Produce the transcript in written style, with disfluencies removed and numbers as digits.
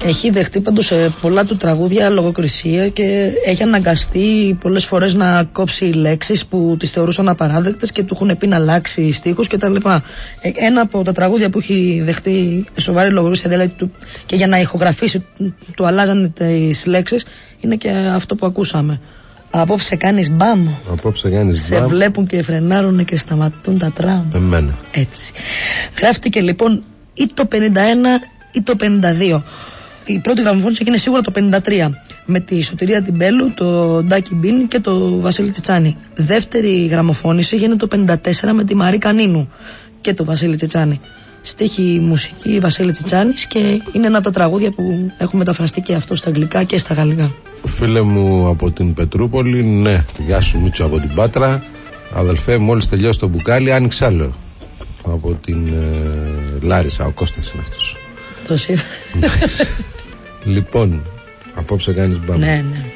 Έχει δεχτεί πάντως πολλά του τραγούδια λογοκρισία και έχει αναγκαστεί πολλές φορές να κόψει λέξεις που τις θεωρούσαν απαράδεκτες και του έχουν πει να αλλάξει στίχους κτλ. Ένα από τα τραγούδια που έχει δεχτεί σοβαρή λογοκρισία, δηλαδή και για να ηχογραφήσει του αλλάζανε τις λέξεις, είναι και αυτό που ακούσαμε. Απόψε κάνεις μπαμ. Απόψε κάνεις σε μπαμ. Βλέπουν και φρενάρουν και σταματούν τα τραμ. Εμένα. Έτσι. Γράφτηκε λοιπόν ή το 51 ή το 52. Η πρώτη γραμμοφώνηση έγινε σίγουρα το 53 με τη Σωτηρία Τιμπέλου, το Ντάκι Μπιν και το Βασίλη Τσιτσάνη. Δεύτερη γραμμοφώνηση έγινε το 54 με τη Μαρή Κανίνου και το Βασίλη Τσιτσάνη. Στίχη μουσική Βασίλη Τσιτσάνης και είναι ένα από τα τραγούδια που έχουν μεταφραστεί και αυτό στα αγγλικά και στα γαλλικά. Φίλε μου από την Πετρούπολη, ναι, γεια σου Μίτσο από την Πάτρα. Αδελφέ, μόλις τελειώσει το μπουκάλι, άνοιξε άλλο. Από την Λάρισα, ο Κώστας είναι αυτός. Το είπα. Λοιπόν, απόψε κάνεις μπαμ. Ναι, ναι.